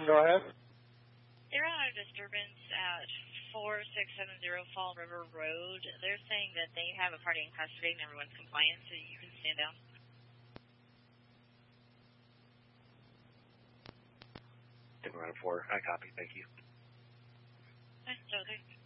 Go ahead. They're on a disturbance at 4670 Fall River Road. They're saying that they have a party in custody and everyone's compliant, so you can stand down. Around 4. I copy. Thank you. Nice, okay.